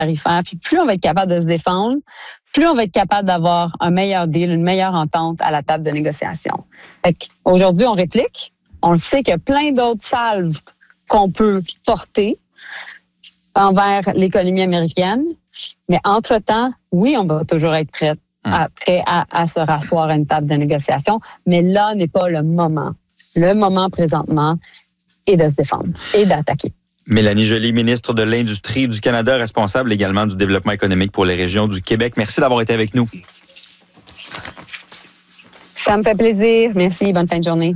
tarifaire, puis plus on va être capable de se défendre, plus on va être capable d'avoir un meilleur deal, une meilleure entente à la table de négociation. Aujourd'hui, on réplique. On le sait qu'il y a plein d'autres salves qu'on peut porter envers l'économie américaine. Mais entre-temps, oui, on va toujours être prêt à se rasseoir à une table de négociation. Mais là n'est pas le moment. Le moment présentement est de se défendre et d'attaquer. Mélanie Joly, ministre de l'Industrie du Canada, responsable également du développement économique pour les régions du Québec. Merci d'avoir été avec nous. Ça me fait plaisir. Merci. Bonne fin de journée.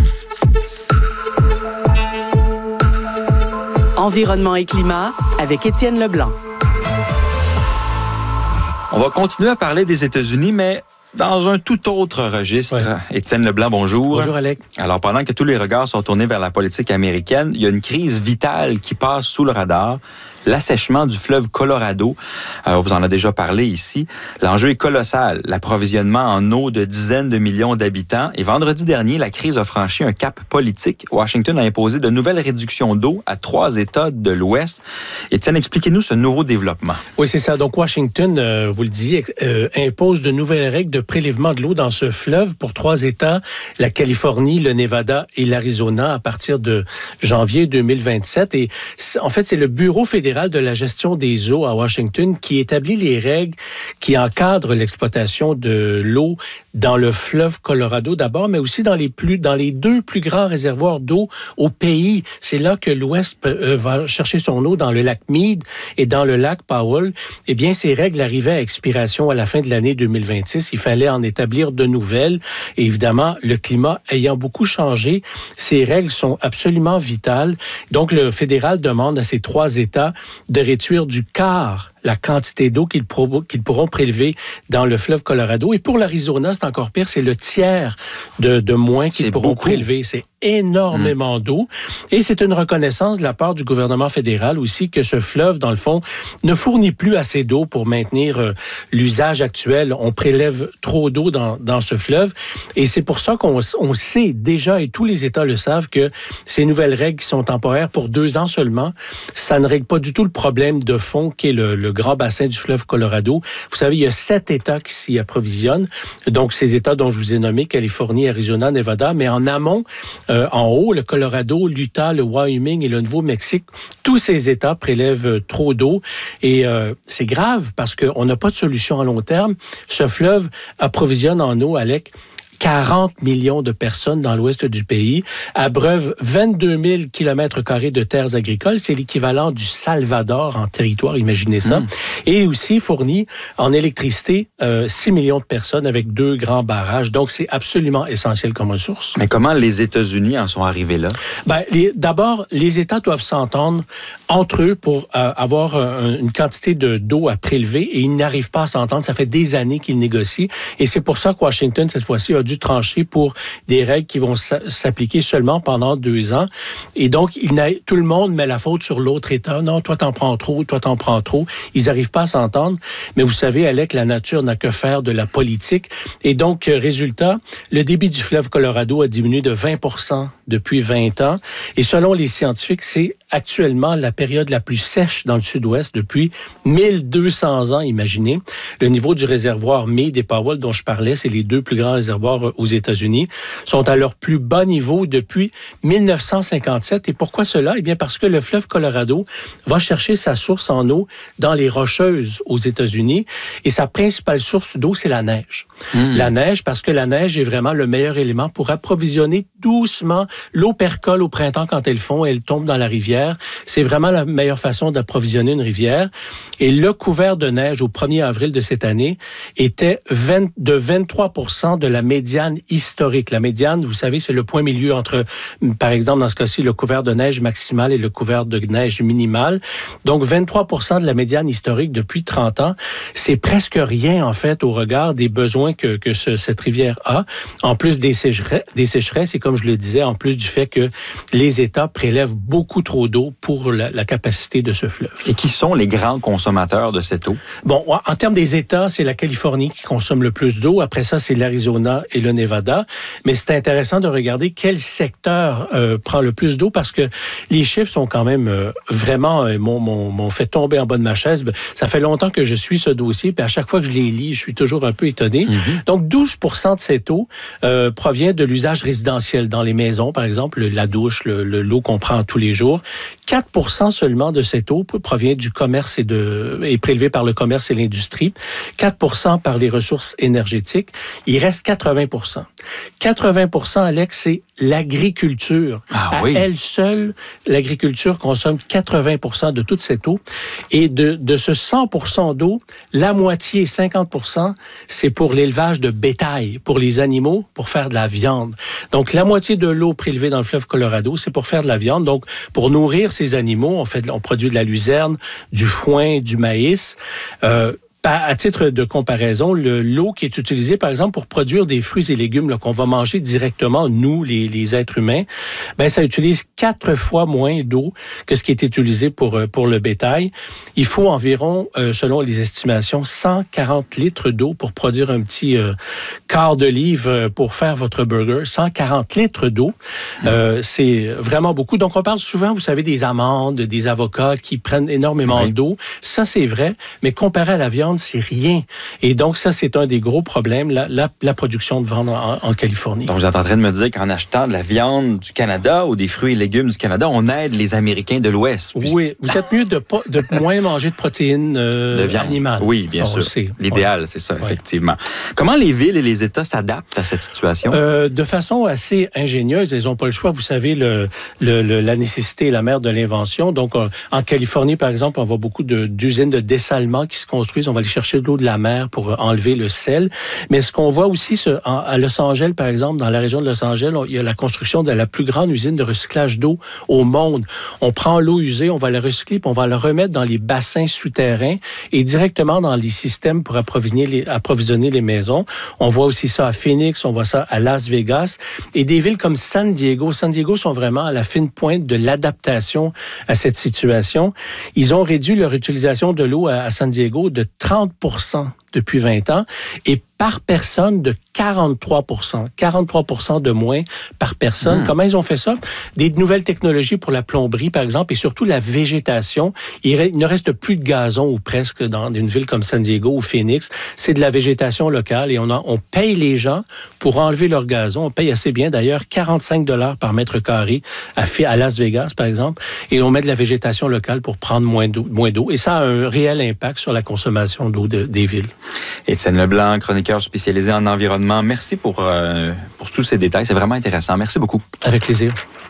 Environnement et climat avec Étienne Leblanc. On va continuer à parler des États-Unis, mais dans un tout autre registre. Ouais. Étienne Leblanc, bonjour. Bonjour, Alec. Alors, pendant que tous les regards sont tournés vers la politique américaine, il y a une crise vitale qui passe sous le radar. L'assèchement du fleuve Colorado. On vous en a déjà parlé ici. L'enjeu est colossal. L'approvisionnement en eau de dizaines de millions d'habitants. Et vendredi dernier, la crise a franchi un cap politique. Washington a imposé de nouvelles réductions d'eau à 3 États de l'Ouest. Étienne, expliquez-nous ce nouveau développement. Oui, c'est ça. Donc, Washington, vous le disiez, impose de nouvelles règles de prélèvement de l'eau dans ce fleuve pour 3 États, la Californie, le Nevada et l'Arizona, à partir de janvier 2027. Et en fait, c'est le Bureau fédéral de la gestion des eaux à Washington qui établit les règles qui encadrent l'exploitation de l'eau dans le fleuve Colorado d'abord, mais aussi dans les 2 plus grands réservoirs d'eau au pays. C'est là que l'Ouest va chercher son eau, dans le lac Meade et dans le lac Powell. Eh bien, ces règles arrivaient à expiration à la fin de l'année 2026. Il fallait en établir de nouvelles. Et évidemment, le climat ayant beaucoup changé, ces règles sont absolument vitales. Donc, le fédéral demande à ces 3 États de réduire du quart la quantité d'eau qu'ils pourront prélever dans le fleuve Colorado. Et pour l'Arizona, c'est encore pire, c'est le tiers de moins qu'ils pourront prélever. C'est énormément d'eau. Et c'est une reconnaissance de la part du gouvernement fédéral aussi que ce fleuve, dans le fond, ne fournit plus assez d'eau pour maintenir l'usage actuel. On prélève trop d'eau dans ce fleuve. Et c'est pour ça qu'on sait déjà, et tous les États le savent, que ces nouvelles règles qui sont temporaires pour 2 ans seulement, ça ne règle pas du tout le problème de fond qui est le grand bassin du fleuve Colorado. Vous savez, il y a 7 États qui s'y approvisionnent. Donc, ces États dont je vous ai nommé, Californie, Arizona, Nevada, mais en amont, en haut, le Colorado, l'Utah, le Wyoming et le Nouveau-Mexique, tous ces États prélèvent trop d'eau. Et c'est grave parce qu'on n'a pas de solution à long terme. Ce fleuve approvisionne en eau, Alec, 40 millions de personnes dans l'ouest du pays, abreuve 22 000 km² de terres agricoles. C'est l'équivalent du Salvador en territoire, imaginez ça. Et aussi fournit en électricité 6 millions de personnes avec 2 grands barrages. Donc, c'est absolument essentiel comme ressource. Mais comment les États-Unis en sont arrivés là? D'abord, les États doivent s'entendre entre eux pour avoir une quantité d'eau à prélever et ils n'arrivent pas à s'entendre. Ça fait des années qu'ils négocient. Et c'est pour ça que Washington, cette fois-ci, a dû trancher pour des règles qui vont s'appliquer seulement pendant 2 ans. Et donc, tout le monde met la faute sur l'autre État. Non, toi, t'en prends trop, toi, t'en prends trop. Ils n'arrivent pas à s'entendre. Mais vous savez, Alec, la nature n'a que faire de la politique. Et donc, résultat, le débit du fleuve Colorado a diminué de 20% depuis 20 ans. Et selon les scientifiques, c'est actuellement la période la plus sèche dans le sud-ouest depuis 1200 ans, imaginez. Le niveau du réservoir Meade et Powell, dont je parlais, c'est les 2 plus grands réservoirs aux États-Unis, sont à leur plus bas niveau depuis 1957. Et pourquoi cela? Eh bien, parce que le fleuve Colorado va chercher sa source en eau dans les Rocheuses aux États-Unis. Et sa principale source d'eau, c'est la neige. La neige, parce que la neige est vraiment le meilleur élément pour approvisionner doucement. L'eau percole au printemps quand elle fond, elle tombe dans la rivière. C'est vraiment la meilleure façon d'approvisionner une rivière. Et le couvert de neige au 1er avril de cette année était de 23% de la médiane historique. La médiane, vous savez, c'est le point milieu entre, par exemple, dans ce cas-ci, le couvert de neige maximal et le couvert de neige minimal. Donc, 23% de la médiane historique depuis 30 ans. C'est presque rien, en fait, au regard des besoins que cette rivière a. En plus des sécheresses, et comme je le disais, en plus du fait que les États prélèvent beaucoup trop niveau d'eau pour la capacité de ce fleuve. Et qui sont les grands consommateurs de cette eau? Bon, en termes des États, c'est la Californie qui consomme le plus d'eau. Après ça, c'est l'Arizona et le Nevada. Mais c'est intéressant de regarder quel secteur prend le plus d'eau parce que les chiffres sont quand même vraiment m'ont fait tomber en bas de ma chaise. Ça fait longtemps que je suis ce dossier, puis à chaque fois que je les lis, je suis toujours un peu étonné. Donc, 12% de cette eau provient de l'usage résidentiel dans les maisons, par exemple, la douche, l'eau qu'on prend tous les jours. 4% seulement de cette eau provient du commerce est prélevée par le commerce et l'industrie. 4% par les ressources énergétiques. Il reste 80%. 80%, Alex, c'est l'agriculture. Ah, oui. À elle seule, l'agriculture consomme 80% de toute cette eau. Et de ce 100% d'eau, la moitié, 50%, c'est pour l'élevage de bétail, pour les animaux, pour faire de la viande. Donc, la moitié de l'eau prélevée dans le fleuve Colorado, c'est pour faire de la viande. Donc, pour nourrir ces animaux, on produit de la luzerne, du foin, du maïs. À titre de comparaison, l'eau qui est utilisée, par exemple, pour produire des fruits et légumes là, qu'on va manger directement, nous, les êtres humains, ben ça utilise 4 fois moins d'eau que ce qui est utilisé pour le bétail. Il faut environ, selon les estimations, 140 litres d'eau pour produire un petit quart de livre pour faire votre burger. 140 litres d'eau, c'est vraiment beaucoup. Donc, on parle souvent, vous savez, des amandes, des avocats qui prennent énormément d'eau. Ça, c'est vrai, mais comparé à la viande, c'est rien. Et donc, ça, c'est un des gros problèmes, la production de viande en Californie. Donc, vous êtes en train de me dire qu'en achetant de la viande du Canada ou des fruits et légumes du Canada, on aide les Américains de l'Ouest. Oui, vous êtes mieux de moins manger de protéines de viande animales. Oui, bien sûr. L'idéal, c'est ça, effectivement. Comment les villes et les États s'adaptent à cette situation? De façon assez ingénieuse. Elles n'ont pas le choix. Vous savez, la nécessité est la mère de l'invention. Donc, en Californie, par exemple, on voit beaucoup d'usines de dessalement qui se construisent. On va aller chercher de l'eau de la mer pour enlever le sel. Mais ce qu'on voit aussi à Los Angeles, par exemple, dans la région de Los Angeles, il y a la construction de la plus grande usine de recyclage d'eau au monde. On prend l'eau usée, on va la recycler, puis on va la remettre dans les bassins souterrains et directement dans les systèmes pour approvisionner les maisons. On voit aussi ça à Phoenix, on voit ça à Las Vegas. Et des villes comme San Diego sont vraiment à la fine pointe de l'adaptation à cette situation. Ils ont réduit leur utilisation de l'eau à San Diego de 30% depuis 20 ans et par personne de 43%. 43% de moins par personne. Comment ils ont fait ça? Des nouvelles technologies pour la plomberie, par exemple, et surtout la végétation. Il ne reste plus de gazon ou presque dans une ville comme San Diego ou Phoenix. C'est de la végétation locale et on paye les gens pour enlever leur gazon. On paye assez bien d'ailleurs, 45$ par mètre carré à Las Vegas, par exemple, et on met de la végétation locale pour prendre moins d'eau. Et ça a un réel impact sur la consommation d'eau des villes. Étienne Leblanc, chroniqueur spécialisé en environnement. Merci pour tous ces détails. C'est vraiment intéressant. Merci beaucoup. Avec plaisir.